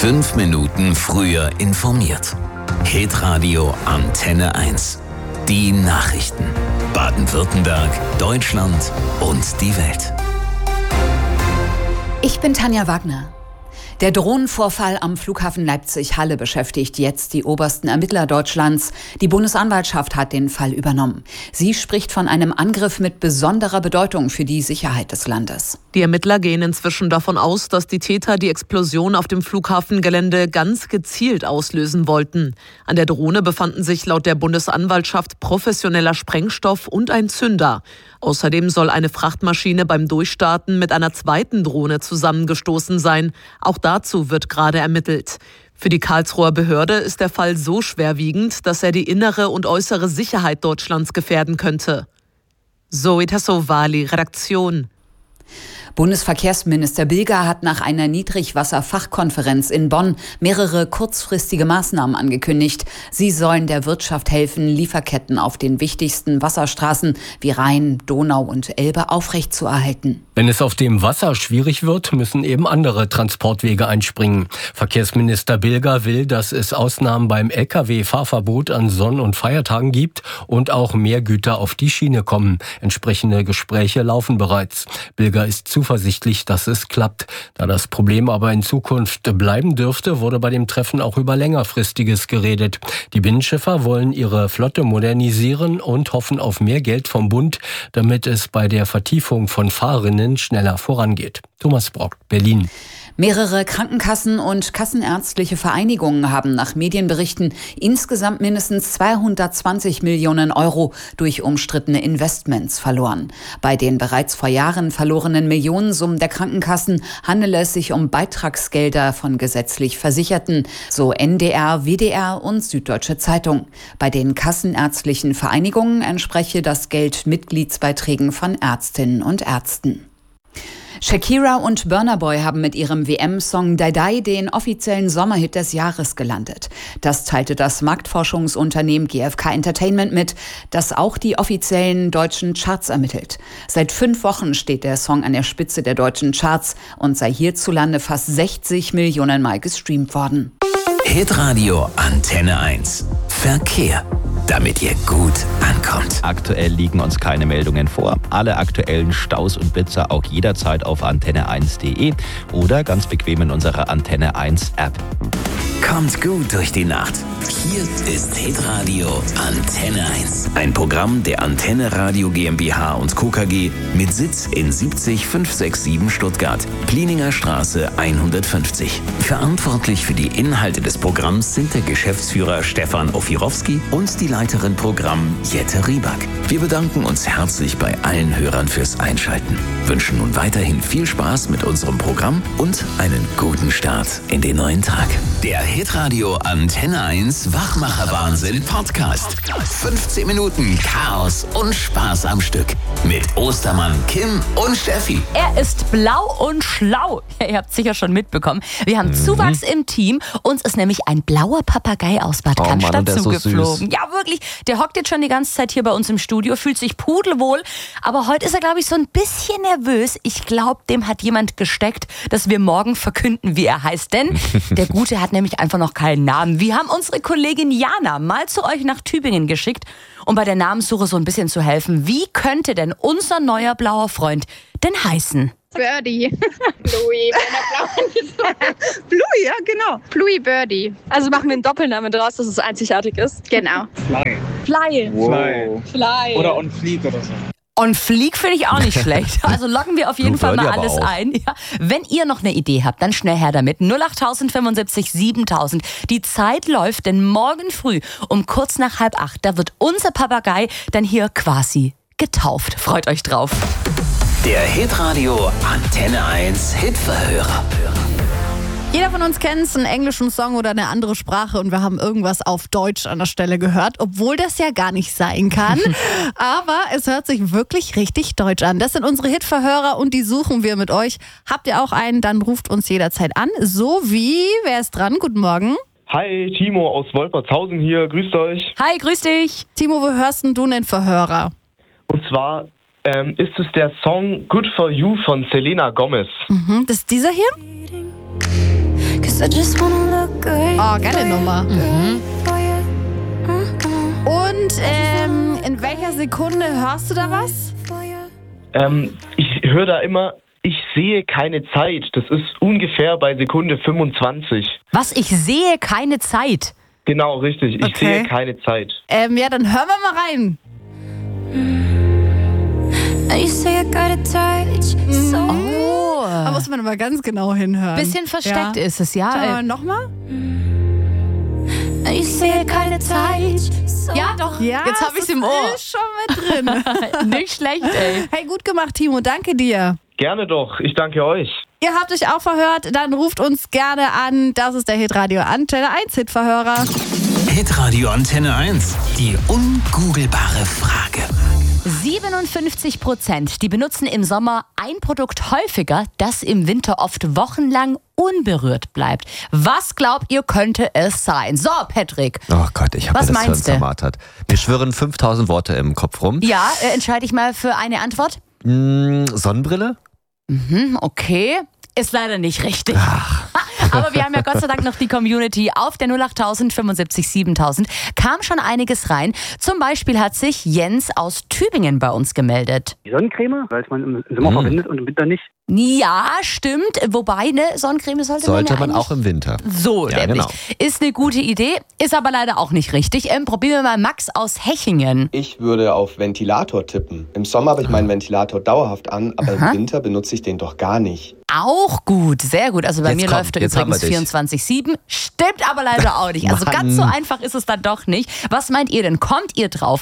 5 Minuten früher informiert. Hitradio Antenne 1. Die Nachrichten. Baden-Württemberg, Deutschland und die Welt. Ich bin Tanja Wagner. Der Drohnenvorfall am Flughafen Leipzig-Halle beschäftigt jetzt die obersten Ermittler Deutschlands. Die Bundesanwaltschaft hat den Fall übernommen. Sie spricht von einem Angriff mit besonderer Bedeutung für die Sicherheit des Landes. Die Ermittler gehen inzwischen davon aus, dass die Täter die Explosion auf dem Flughafengelände ganz gezielt auslösen wollten. An der Drohne befanden sich laut der Bundesanwaltschaft professioneller Sprengstoff und ein Zünder. Außerdem soll eine Frachtmaschine beim Durchstarten mit einer zweiten Drohne zusammengestoßen sein. Auch dazu wird gerade ermittelt. Für die Karlsruher Behörde ist der Fall so schwerwiegend, dass er die innere und äußere Sicherheit Deutschlands gefährden könnte. Zoe Tassovali, Redaktion. Bundesverkehrsminister Bilger hat nach einer Niedrigwasserfachkonferenz in Bonn mehrere kurzfristige Maßnahmen angekündigt. Sie sollen der Wirtschaft helfen, Lieferketten auf den wichtigsten Wasserstraßen wie Rhein, Donau und Elbe aufrechtzuerhalten. Wenn es auf dem Wasser schwierig wird, müssen eben andere Transportwege einspringen. Verkehrsminister Bilger will, dass es Ausnahmen beim Lkw-Fahrverbot an Sonn- und Feiertagen gibt und auch mehr Güter auf die Schiene kommen. Entsprechende Gespräche laufen bereits. Bilger ist zuversichtlich, dass es klappt. Da das Problem aber in Zukunft bleiben dürfte, wurde bei dem Treffen auch über längerfristiges geredet. Die Binnenschiffer wollen ihre Flotte modernisieren und hoffen auf mehr Geld vom Bund, damit es bei der Vertiefung von Fahrrinnen schneller vorangeht. Thomas Brock, Berlin. Mehrere Krankenkassen und kassenärztliche Vereinigungen haben nach Medienberichten insgesamt mindestens 220 Millionen Euro durch umstrittene Investments verloren. Bei den bereits vor Jahren verlorenen Millionensummen der Krankenkassen handele es sich um Beitragsgelder von gesetzlich Versicherten, so NDR, WDR und Süddeutsche Zeitung. Bei den kassenärztlichen Vereinigungen entspreche das Geld Mitgliedsbeiträgen von Ärztinnen und Ärzten. Shakira und Burna Boy haben mit ihrem WM-Song Die Die den offiziellen Sommerhit des Jahres gelandet. Das teilte das Marktforschungsunternehmen GfK Entertainment mit, das auch die offiziellen deutschen Charts ermittelt. Seit 5 Wochen steht der Song an der Spitze der deutschen Charts und sei hierzulande fast 60 Millionen Mal gestreamt worden. Hitradio Antenne 1. Verkehr. Damit ihr gut ankommt. Aktuell liegen uns keine Meldungen vor. Alle aktuellen Staus und Blitzer auch jederzeit auf antenne1.de oder ganz bequem in unserer Antenne 1 App. Kommt gut durch die Nacht. Hier ist Hitradio Antenne 1. Ein Programm der Antenne Radio GmbH und Co. KG mit Sitz in 70567 Stuttgart, Plininger Straße 150. Verantwortlich für die Inhalte des Programms sind der Geschäftsführer Stefan Ofirowski und die Leiterin Programm Jette Rieback. Wir bedanken uns herzlich bei allen Hörern fürs Einschalten. Wünschen nun weiterhin viel Spaß mit unserem Programm und einen guten Start in den neuen Tag. Der Hitradio Antenne 1 Wachmacher-Wahnsinn Podcast. 15 Minuten Chaos und Spaß am Stück. Mit Ostermann, Kim und Steffi. Er ist blau und schlau. Ja, ihr habt sicher schon mitbekommen. Wir haben Zuwachs im Team. Uns ist nämlich ein blauer Papagei aus Bad Cannstatt zugeflogen. Ja, wirklich. Der hockt jetzt schon die ganze Zeit hier bei uns im Studio, fühlt sich pudelwohl. Aber heute ist er, glaube ich, so ein bisschen nervös. Ich glaube, dem hat jemand gesteckt, dass wir morgen verkünden, wie er heißt. Denn der Gute hat nämlich einfach noch keinen Namen. Wir haben unsere Kollegin Jana mal zu euch nach Tübingen geschickt, um bei der Namenssuche so ein bisschen zu helfen. Wie könnte denn unser neuer blauer Freund denn heißen? Birdie. Bluey, wenn er blau ist. Bluey, ja genau. Bluey Birdie. Also machen wir einen Doppelnamen draus, dass es einzigartig ist. Genau. Fly. Wow. Fly. Oder On Fleek oder so. On Fleek finde ich auch nicht schlecht. Also loggen wir auf jeden Fall mal alles ein. Ja. Wenn ihr noch eine Idee habt, dann schnell her damit. 08000 75 7000. Die Zeit läuft, denn morgen früh um kurz nach 7:30, da wird unser Papagei dann hier quasi getauft. Freut euch drauf. Der Hitradio Antenne 1 Hitverhörer. Jeder von uns kennt einen englischen Song oder eine andere Sprache und wir haben irgendwas auf Deutsch an der Stelle gehört, obwohl das ja gar nicht sein kann. Aber es hört sich wirklich richtig deutsch an. Das sind unsere Hitverhörer und die suchen wir mit euch. Habt ihr auch einen, dann ruft uns jederzeit an. So wie, wer ist dran? Guten Morgen. Hi, Timo aus Wolpertshausen hier. Grüßt euch. Hi, grüß dich. Timo, wo hörst denn du einen Verhörer? Und zwar ist es der Song Good For You von Selena Gomez. Das ist dieser hier? Oh, geile Nummer. Und in welcher Sekunde hörst du da was? Ich höre da immer, ich sehe keine Zeit. Das ist ungefähr bei Sekunde 25. Was? Ich sehe keine Zeit? Genau, richtig. Ich sehe keine Zeit. Ja, dann hören wir mal rein. Oh. Da muss man aber ganz genau hinhören. Bisschen versteckt ist es, ja. Nochmal? Ich sehe keine Zeit. Ja, doch. Ja, jetzt habe ich es im Ohr. Ist schon mit drin. Nicht schlecht, ey. Hey, gut gemacht, Timo. Danke dir. Gerne doch. Ich danke euch. Ihr habt euch auch verhört, dann ruft uns gerne an. Das ist der Hitradio Antenne 1 Hitverhörer. Hitradio Antenne 1. Die ungoogelbare Frage. 57%, die benutzen im Sommer ein Produkt häufiger, das im Winter oft wochenlang unberührt bleibt. Was glaubt ihr, könnte es sein? So, Patrick. Oh Gott, ich habe Was mir das Hirn meinst du? zermartert. Mir schwirren 5000 Worte im Kopf rum. Ja, entscheide ich mal für eine Antwort. Sonnenbrille? Okay. Ist leider nicht richtig. Aber wir haben ja Gott sei Dank noch die Community. Auf der 08000 75 7000 kam schon einiges rein. Zum Beispiel hat sich Jens aus Tübingen bei uns gemeldet. Die Sonnencreme, weil es man im Sommer verwendet und im Winter nicht. Ja, stimmt. Wobei, ne, Sonnencreme sollte man auch im Winter. So, ja, nämlich. Genau. Ist eine gute Idee, ist aber leider auch nicht richtig. Probieren wir mal Max aus Hechingen. Ich würde auf Ventilator tippen. Im Sommer habe ich meinen Ventilator dauerhaft an, aber im Winter benutze ich den doch gar nicht. Auch gut, sehr gut. Also bei mir läuft er übrigens 24/7. Stimmt aber leider auch nicht. Also ganz so einfach ist es dann doch nicht. Was meint ihr denn? Kommt ihr drauf?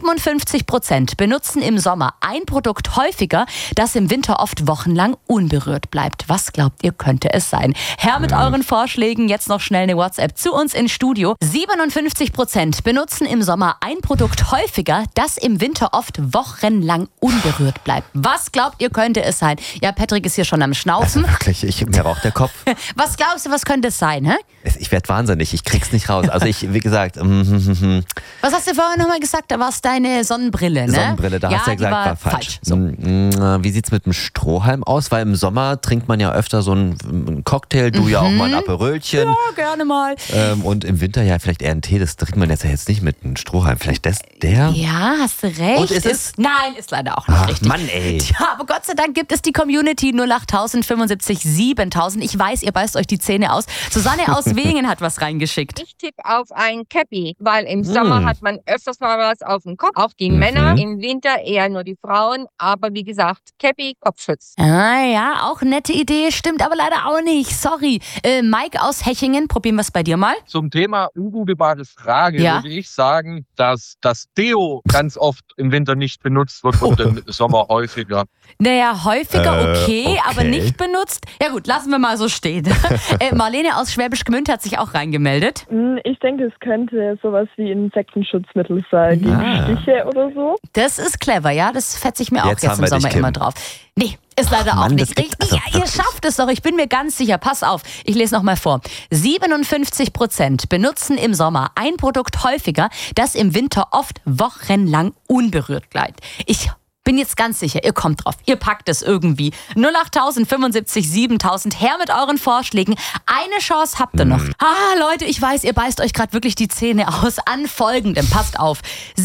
57% benutzen im Sommer ein Produkt häufiger, das im Winter oft wochenlang unberührt bleibt. Was glaubt ihr, könnte es sein? Her mit euren Vorschlägen. Jetzt noch schnell eine WhatsApp zu uns ins Studio. 57% benutzen im Sommer ein Produkt häufiger, das im Winter oft wochenlang unberührt bleibt. Was glaubt ihr, könnte es sein? Ja, Patrick ist hier schon am Schnaufen. Also wirklich, mir raucht der Kopf. Was glaubst du, was könnte es sein? Hä? Ich werde wahnsinnig, ich krieg's nicht raus. Also wie gesagt... Was hast du vorher nochmal gesagt? Da war es deine Sonnenbrille, ne? Sonnenbrille, da hast du ja gesagt, war falsch. So. Wie sieht's mit dem Strohhalm aus? Weil im Sommer trinkt man ja öfter so einen Cocktail, du ja auch mal ein Aperölchen. Ja, gerne mal. Und im Winter ja vielleicht eher einen Tee, das trinkt man jetzt mit einem Strohhalm. Vielleicht der? Ja, hast du recht. Und ist es? Nein, ist leider auch nicht richtig. Mann, ey. Tja, aber Gott sei Dank gibt es die Community 08000 75 7000. Ich weiß, ihr beißt euch die Zähne aus. Susanne aus Wingen hat was reingeschickt. Ich tippe auf ein Cappy, weil im Sommer hat man öfters mal was auf dem Kopf. Auch die Männer, im Winter eher nur die Frauen. Aber wie gesagt, Cappy, Kopfschutz. Ah ja, auch nette Idee, stimmt aber leider auch nicht. Sorry. Mike aus Hechingen, probieren wir es bei dir mal. Zum Thema ungoogelbare Frage würde ich sagen, dass das Deo ganz oft im Winter nicht benutzt wird und im Sommer häufiger. Naja, häufiger okay, aber nicht benutzt. Ja gut, lassen wir mal so stehen. Marlene aus Schwäbisch Gmünd hat sich auch reingemeldet. Ich denke, es könnte sowas wie Insektenschutzmittel sein, gegen Stiche oder so. Das ist clever, ja, das fetze ich mir auch jetzt im Sommer immer drauf. Nee, ist leider auch nicht richtig. Ja, ihr schafft es doch, ich bin mir ganz sicher. Pass auf, ich lese nochmal vor. 57% benutzen im Sommer ein Produkt häufiger, das im Winter oft wochenlang unberührt bleibt. Ich bin jetzt ganz sicher, ihr kommt drauf. Ihr packt es irgendwie. 08000 75 7000. Her mit euren Vorschlägen. Eine Chance habt ihr noch. Leute, ich weiß, ihr beißt euch gerade wirklich die Zähne aus an Folgendem. Passt auf.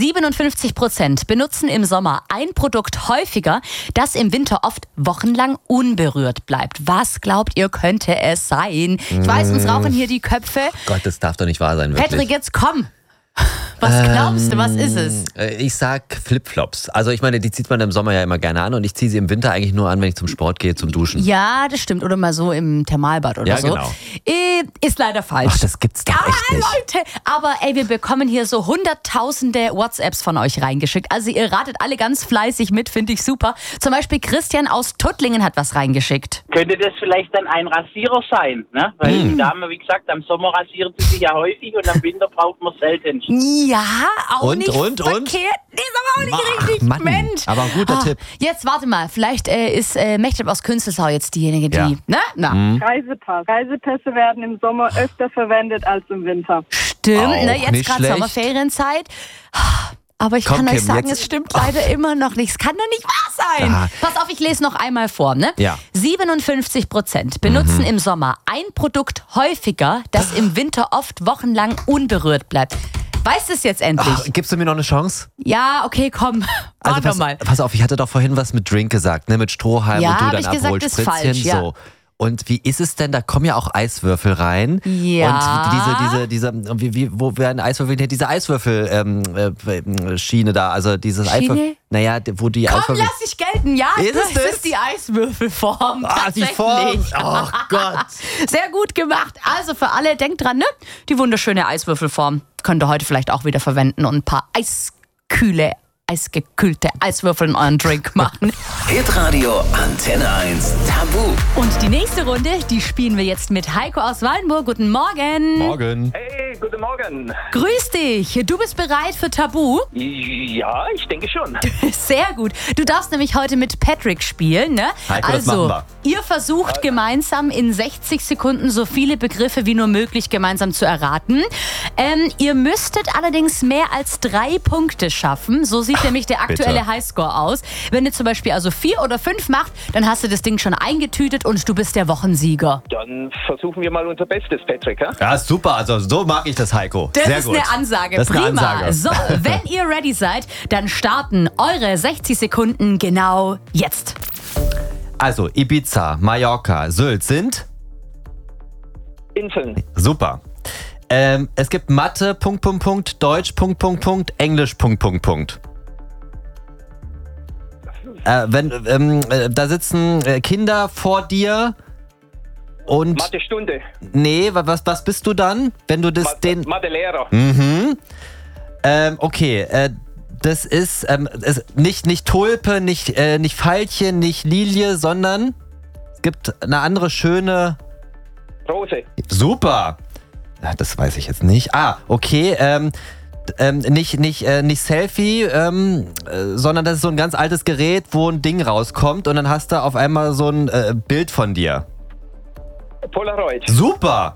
57% benutzen im Sommer ein Produkt häufiger, das im Winter oft wochenlang unberührt bleibt. Was glaubt ihr, könnte es sein? Ich weiß, uns rauchen hier die Köpfe. Gott, das darf doch nicht wahr sein, wirklich. Patrick, jetzt komm. Was glaubst du, was ist es? Ich sag Flipflops. Also ich meine, die zieht man im Sommer ja immer gerne an und ich ziehe sie im Winter eigentlich nur an, wenn ich zum Sport gehe, zum Duschen. Ja, das stimmt. Oder mal so im Thermalbad oder so. Genau. Ist leider falsch. Ach, das gibt's doch echt nicht. Leute, aber wir bekommen hier so hunderttausende WhatsApps von euch reingeschickt. Also ihr ratet alle ganz fleißig mit, finde ich super. Zum Beispiel Christian aus Tuttlingen hat was reingeschickt. Könnte das vielleicht dann ein Rasierer sein, ne? Weil die Dame, wie gesagt, am Sommer rasiert sie sich ja häufig und am Winter braucht man selten. Ja, auch nicht verkehrt. Nee, ist aber auch nicht richtig. Mann, Mensch. aber ein guter Tipp. Jetzt warte mal, vielleicht ist Mechthild aus Künzelsau jetzt diejenige, die... Ne? Na. Reisepass. Reisepässe werden im Sommer öfter verwendet als im Winter. Stimmt, Auch ne? Jetzt nicht gerade schlecht. Sommerferienzeit. Aber ich kann euch sagen, es stimmt leider immer noch nicht. Es kann doch nicht wahr sein. Ah. Pass auf, ich lese noch einmal vor. Ne? Ja. 57% benutzen im Sommer ein Produkt häufiger, das im Winter oft wochenlang unberührt bleibt. Weißt du es jetzt endlich? Gibst du mir noch eine Chance? Ja, okay, komm. Also pass auf, ich hatte doch vorhin was mit Drink gesagt, ne? Mit Strohhalm und du dann Aperol-Spritzchen. Falsch, ja. So. Und wie ist es denn? Da kommen ja auch Eiswürfel rein. Ja. Und wo werden Eiswürfel hin? Diese Eiswürfel-Schiene da, also dieses Eiswürfel. Naja, wo die Eiswürfel. Komm, lass dich gelten, ja. Das ist die Eiswürfelform. Die Form. Oh Gott. Sehr gut gemacht. Also für alle, denkt dran, ne? Die wunderschöne Eiswürfelform könnt ihr heute vielleicht auch wieder verwenden und ein paar eisgekühlte Eiswürfel in euren Drink machen. Hitradio Antenne 1 Tabu. Und die nächste Runde, die spielen wir jetzt mit Heiko aus Waldenburg. Guten Morgen. Morgen. Hey, guten Morgen. Grüß dich. Du bist bereit für Tabu? Ja, ich denke schon. Sehr gut. Du darfst nämlich heute mit Patrick spielen, ne? Heiko, das machen wir. Ihr versucht gemeinsam in 60 Sekunden so viele Begriffe wie nur möglich gemeinsam zu erraten. Ihr müsstet allerdings mehr als 3 Punkte schaffen. So sieht nämlich der aktuelle Highscore aus. Wenn ihr zum Beispiel also 4 oder 5 macht, dann hast du das Ding schon eingetütet und du bist der Wochensieger. Dann versuchen wir mal unser Bestes, Patrick. Ja, ja, super. Also so mag ich das, Heiko. Das Sehr ist gut. Eine Ansage. Das ist Prima. eine Ansage. So, wenn ihr ready seid, dann starten eure 60 Sekunden genau jetzt. Also Ibiza, Mallorca, Sylt sind? Inseln. Super. Es gibt Mathe, Deutsch, Englisch, da sitzen Kinder vor dir und... Mathe-Stunde. Nee, was bist du dann? Wenn du das Mathe-Lehrer. Mhm. Okay, das ist nicht Tulpe, nicht Veilchen, nicht Lilie, sondern es gibt eine andere schöne... Rose. Super. Das weiß ich jetzt nicht. Okay, nicht Selfie, sondern das ist so ein ganz altes Gerät, wo ein Ding rauskommt und dann hast du auf einmal so ein Bild von dir. Polaroid. Super.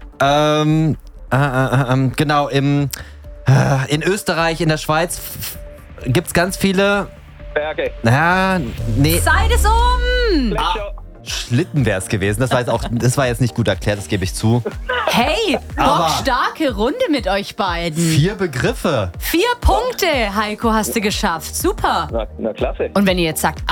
Genau, in Österreich, in der Schweiz gibt's ganz viele... Berge. Nee. Zeit ist um! Schlitten wäre es gewesen. Das war jetzt nicht gut erklärt, das gebe ich zu. Hey, starke Runde mit euch beiden. 4 Begriffe. 4 Punkte, Heiko, hast du geschafft. Super. Na klasse. Und wenn ihr jetzt sagt,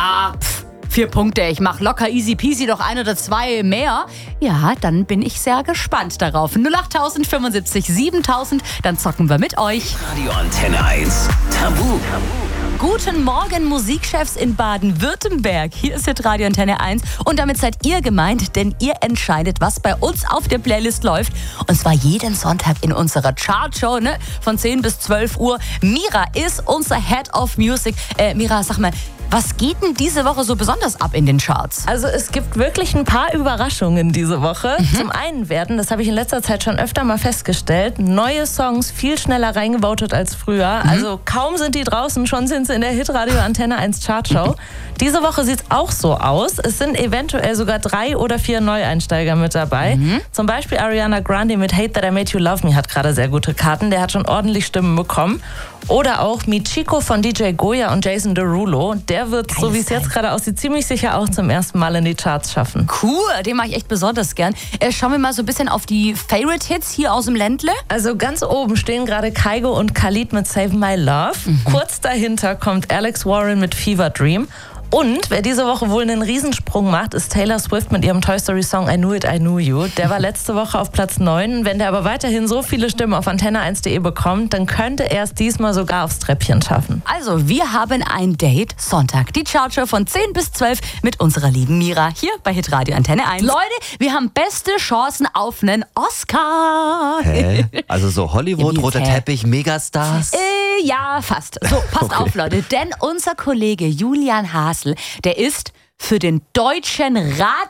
4 Punkte, ich mache locker easy peasy noch 1 oder 2 mehr, ja, dann bin ich sehr gespannt darauf. 08000 75 7000, dann zocken wir mit euch. Radio Antenne 1 Tabu. Guten Morgen, Musikchefs in Baden-Württemberg. Hier ist jetzt Radio Antenne 1 und damit seid ihr gemeint, denn ihr entscheidet, was bei uns auf der Playlist läuft. Und zwar jeden Sonntag in unserer Chartshow, ne? Von 10 bis 12 Uhr. Mira ist unser Head of Music. Mira, sag mal, was geht denn diese Woche so besonders ab in den Charts? Also es gibt wirklich ein paar Überraschungen diese Woche. Zum einen werden, das habe ich in letzter Zeit schon öfter mal festgestellt, neue Songs viel schneller reingevotet als früher. Also kaum sind die draußen, schon sind sie in der Hitradio Antenne 1 Chartshow. Diese Woche sieht es auch so aus. Es sind eventuell sogar 3 oder 4 Neueinsteiger mit dabei. Zum Beispiel Ariana Grande mit Hate That I Made You Love Me hat gerade sehr gute Karten. Der hat schon ordentlich Stimmen bekommen. Oder auch Michiko von DJ Goya und Jason Derulo. Der wird, so wie es jetzt gerade aussieht, ziemlich sicher auch zum ersten Mal in die Charts schaffen. Cool, den mache ich echt besonders gern. Schauen wir mal so ein bisschen auf die Favorite-Hits hier aus dem Ländle. Also ganz oben stehen gerade Kygo und Khalid mit Save My Love. Kurz dahinter kommt Alex Warren mit Fever Dream. Und wer diese Woche wohl einen Riesensprung macht, ist Taylor Swift mit ihrem Toy Story Song I Knew It, I Knew You. Der war letzte Woche auf Platz 9. Wenn der aber weiterhin so viele Stimmen auf antenne1.de bekommt, dann könnte er es diesmal sogar aufs Treppchen schaffen. Also, wir haben ein Date Sonntag. Die Chartshow von 10 bis 12 mit unserer lieben Mira hier bei Hitradio Antenne 1. Leute, wir haben beste Chancen auf einen Oscar. Hä? Also so Hollywood, roter Teppich, Megastars? Ja, fast. So, passt auf, Leute, denn unser Kollege Julian Hasel, der ist für den deutschen Rat